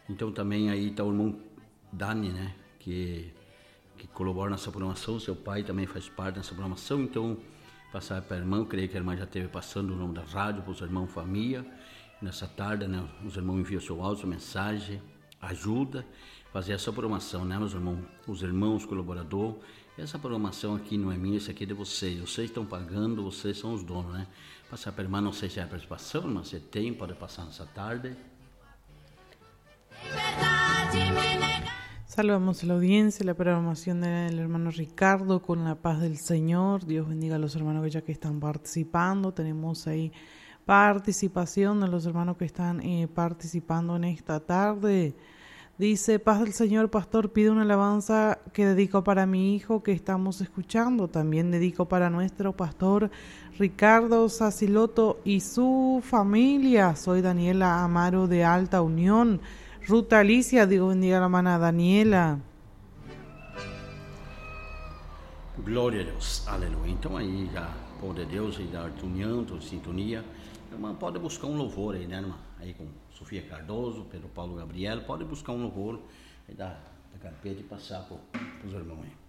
Então também aí está o irmão Dani, né? Que colabora nessa programação. Seu pai também faz parte dessa programação. Então, passar para a irmã, creio que a irmã já esteve passando o nome da rádio para os irmãos família. Nessa tarde, né? Os irmãos enviam seu áudio, sua mensagem, ajuda fazer essa programação, né, meus irmãos? Os irmãos colaboradores. Essa programação aqui não é minha, isso aqui é de vocês. Vocês estão pagando, vocês são os donos, né? Passar para a irmã, não sei se é a participação, mas você tem, pode passar nessa tarde. Saludamos a la audiencia, la programación del hermano Ricardo con la paz del Señor. Dios bendiga a los hermanos que están participando. Tenemos ahí participación de los hermanos que están participando en esta tarde. Dice, paz del Señor, pastor, pide una alabanza que dedico para mi hijo que estamos escuchando. También dedico para nuestro pastor Ricardo Saciloto y su familia. Soy Daniela Amaro de Alta Unión. Ruta Alicia, Dios bendiga a la hermana Daniela. Glória a Deus, aleluia. Então aí já, poder de Deus, aí da união, toda sintonia. A irmã pode buscar um louvor aí, né, irmã? Aí com Sofia Cardoso, Pedro Paulo Gabriel, pode buscar um louvor aí da carpete e passar para os irmãos aí.